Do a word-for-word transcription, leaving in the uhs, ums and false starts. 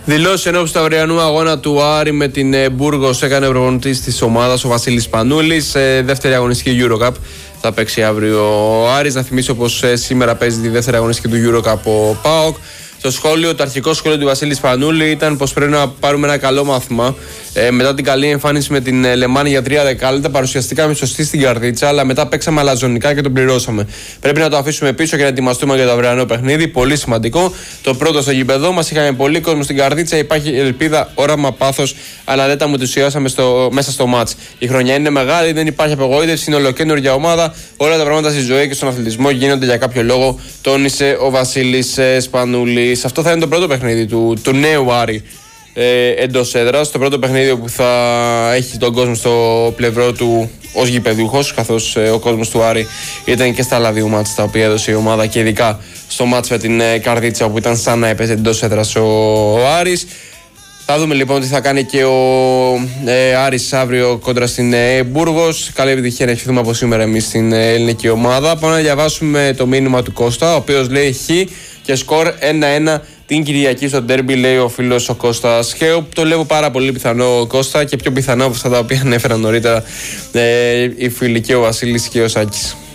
Δηλώσεις ενόψει του αυριανού αγώνα του Άρη με την Μπούργος έκανε ο προπονητής της ομάδας ο Βασίλης Πανούλης. Ε, δεύτερη αγωνιστική EuroCup θα παίξει αύριο ο Άρης. Να θυμίσω πως ε, σήμερα παίζει τη δεύτερη αγωνιστική του EuroCup ο ΠΑΟΚ. Στο σχόλιο, το αρχικό σχόλιο του Βασίλη Πανούλη ήταν πως πρέπει να πάρουμε ένα καλό μάθημα. Ε, μετά την καλή εμφάνιση με την Λεμάνη για τρία δεκάλεπτα, παρουσιαστήκαμε σωστή στην καρδίτσα, αλλά μετά παίξαμε αλαζονικά και τον πληρώσαμε. Πρέπει να το αφήσουμε πίσω και να ετοιμαστούμε για το αυριανό παιχνίδι. Πολύ σημαντικό. Το πρώτο στο γήπεδό μας, είχαμε πολύ κόσμο στην καρδίτσα, υπάρχει ελπίδα, όραμα, πάθος, αλλά δεν τα μουτουσιάσαμε στο, μέσα στο μάτς. Η χρονιά είναι μεγάλη, δεν υπάρχει απογοήτευση, είναι ολοκαίνουργια ομάδα. Όλα τα πράγματα στη ζωή και στον αθλητισμό γίνονται για κάποιο λόγο, τόνισε ο Βασίλης Πανούλη. Αυτό θα είναι το πρώτο παιχνίδι του, του νέου Άρη ε, εντός έδρας. Το πρώτο παιχνίδι που θα έχει τον κόσμο στο πλευρό του ως γηπεδούχος, καθώς ε, ο κόσμος του Άρη ήταν και στα άλλα δύο μάτς τα οποία έδωσε η ομάδα, και ειδικά στο μάτς με την ε, Καρδίτσα, όπου ήταν σαν να έπαιζε εντός έδρας ο, ο Άρης. Θα δούμε λοιπόν τι θα κάνει και ο ε, Άρης αύριο κόντρα στην ε, Μπούργος. Καλή επιτυχία να ευχηθούμε από σήμερα εμείς στην ε, ελληνική ομάδα. Πάμε να διαβάσουμε το μήνυμα του Κώστα, ο οποίος λέει χ και σκορ ένα ένα την Κυριακή στο ντέρμπι, λέει ο φίλος ο Κώστας Χέου. Το λέω πάρα πολύ πιθανό, Κώστα, και πιο πιθανό από αυτά τα οποία ανέφεραν νωρίτερα ε, οι φίλοι και ο Βασίλης και ο Σάκης.